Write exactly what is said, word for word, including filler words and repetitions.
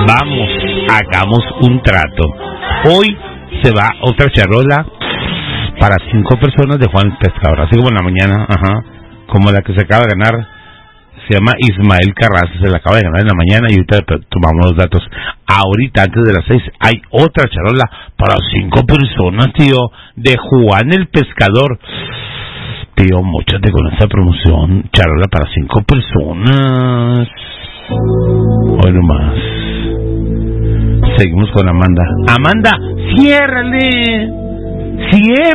Vamos, hagamos un trato. Hoy se va otra charola para cinco personas de Juan el Pescador, así como en la mañana, ajá, como la que se acaba de ganar. Se llama Ismael Carranza, se la acaba de ganar en la mañana y ahorita tomamos los datos. Ahorita, antes de las seis, hay otra charola para cinco personas, tío, de Juan el Pescador. Tío, móchate con esta promoción, charola para cinco personas. Hoy nomás. Seguimos con Amanda. Amanda, ciérrale, ciérrale.